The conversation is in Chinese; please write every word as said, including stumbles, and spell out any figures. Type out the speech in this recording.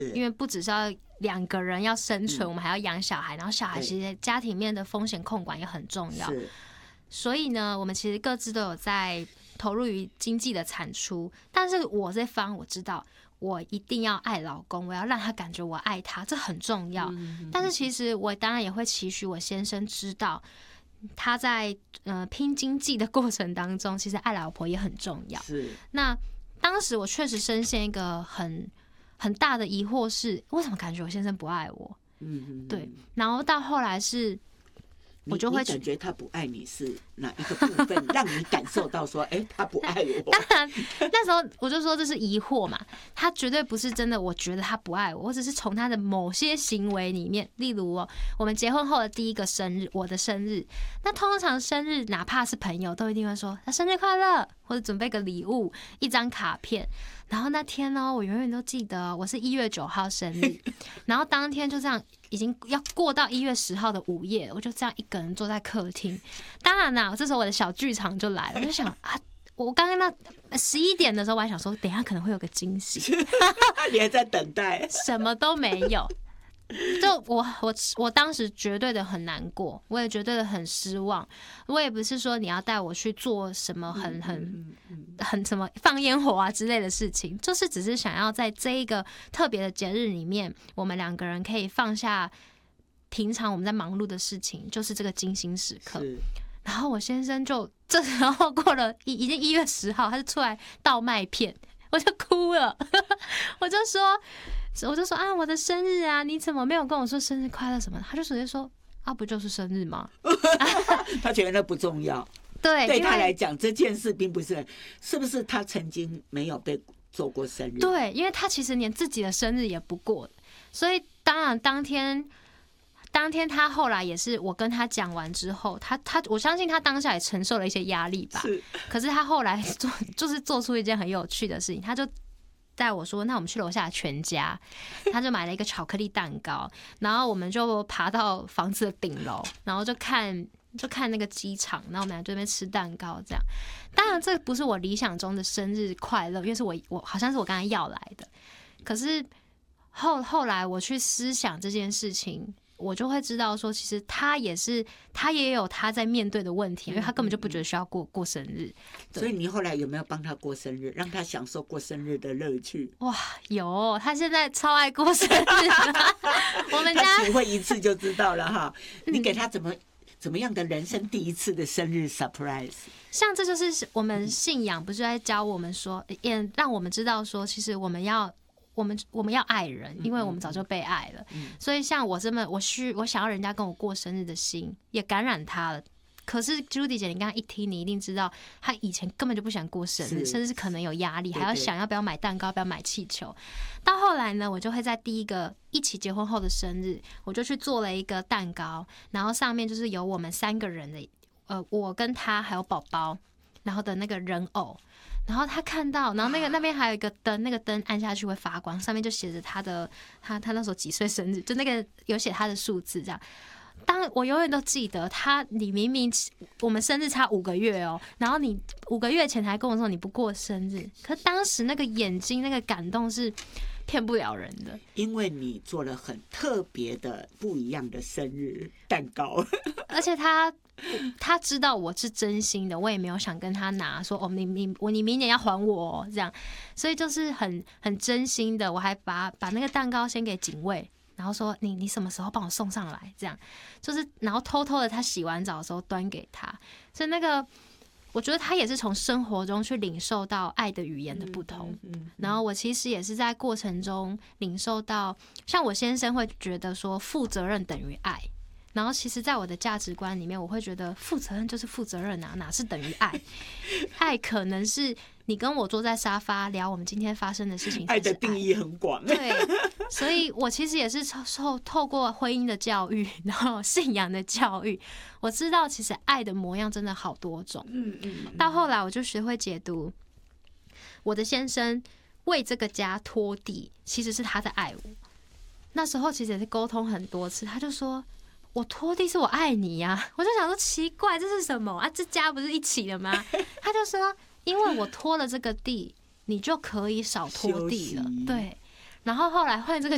因为不只是要两个人要生存，我们还要养小孩，然后小孩其实家庭面的风险控管也很重要。所以呢，我们其实各自都有在投入于经济的产出，但是我这方我知道。我一定要爱老公，我要让他感觉我爱他，这很重要。但是其实我当然也会期许我先生知道，他在呃拼经济的过程当中，其实爱老婆也很重要。是。那当时我确实深陷一个很很大的疑惑是，为什么感觉我先生不爱我？嗯嗯。对。然后到后来是。我就会感觉他不爱你是哪一个部分让你感受到说，哎、欸，他不爱我？ 当然，那时候我就说这是疑惑嘛，他绝对不是真的，我觉得他不爱我，我只是从他的某些行为里面，例如哦，我们结婚后的第一个生日，我的生日，那通常生日哪怕是朋友都一定会说他生日快乐，或者准备个礼物，一张卡片。然后那天呢，我永远都记得，我是一月九号生日，然后当天就这样，已经要过到一月十号的午夜，我就这样一个人坐在客厅。当然啦，这时候我的小剧场就来了，我就想啊，我刚刚那十一点的时候，我还想说，等一下可能会有个惊喜， 你还在等待， 什么都没有。就我我我当时绝对的很难过，我也绝对的很失望。我也不是说你要带我去做什么很很很什么放烟火啊之类的事情，就是只是想要在这一个特别的节日里面，我们两个人可以放下平常我们在忙碌的事情，就是这个精心时刻。然后我先生就这时候过了已经一月十号，他就出来倒麦片，我就哭了，我就说。我就说啊，我的生日啊，你怎么没有跟我说生日快乐什么？他就直接说啊，不就是生日吗？ 他觉得那不重要。 对， 对他来讲，这件事并不是，是不是他曾经没有被做过生日？ 对，因为他其实连自己的生日也不过，所以当然当天。当天他后来也是我跟他讲完之后，他他我相信他当下也承受了一些压力吧。是。可是他后来做就是做出一件很有趣的事情，他就带我说：“那我们去楼下的全家。”他就买了一个巧克力蛋糕，然后我们就爬到房子的顶楼，然后就看就看那个机场，然后我们俩就在那边吃蛋糕这样。当然，这不是我理想中的生日快乐，因为是我我好像是我刚才要来的。可是后后来我去思想这件事情。我就会知道说，其实他也是，他也有他在面对的问题，因为他根本就不觉得需要过过生日。 所以你后来有没有帮他过生日，让他享受过生日的乐趣？ 哇，有，他现在超爱过生日。我们家他体会一次就知道了哈。你给他怎么怎么样的人生第一次的生日 surprise？ 像这就是我们信仰，不是在教我们说，也让我们知道说，其实我们要。我们我们要爱人，因为我们早就被爱了，所以像我这么我需我想要人家跟我过生日的心，也感染他了。可是 Judy 姐，你刚刚一听，你一定知道，她以前根本就不想过生日，甚至是可能有压力，还要想要不要买蛋糕，不要买气球。到后来呢，我就会在第一个一起结婚后的生日，我就去做了一个蛋糕，然后上面就是有我们三个人的，呃，我跟他还有宝宝，然后的那个人偶。然后他看到，然后那个那边还有一个灯，那个灯按下去会发光，上面就写着他的他他那时候几岁生日，就那个有写他的数字这样。当我永远都记得他，你明明我们生日差五个月哦，然后你五个月前才跟我说你不过生日，可当时那个眼睛那个感动是骗不了人的， 因为你做了很特别的不一样的生日蛋糕， 而且他他知道我是真心的，我也没有想跟他拿说哦，你你我你明年要还我哦这样，所以就是很很真心的，我还把把那个蛋糕先给警卫。然后说你你什么时候帮我送上来？这样就是，然后偷偷的他洗完澡的时候端给他，所以那个我觉得他也是从生活中去领受到爱的语言的不同。然后我其实也是在过程中领受到，像我先生会觉得说负责任等于爱，然后其实在我的价值观里面，我会觉得负责任就是负责任啊，哪是等于爱？爱可能是你跟我坐在沙发聊我们今天发生的事情， 爱的定义很广。 对，所以我其实也是透透过婚姻的教育，然后信仰的教育，我知道其实爱的模样真的好多种。嗯嗯。到后来我就学会解读，我的先生为这个家拖地，其实是他在爱我。那时候其实也是沟通很多次，他就说。我拖地是我爱你呀、啊，我就想说奇怪，这是什么啊？这家不是一起的吗？他就说，因为我拖了这个地，你就可以少拖地了。对，然后后来换这个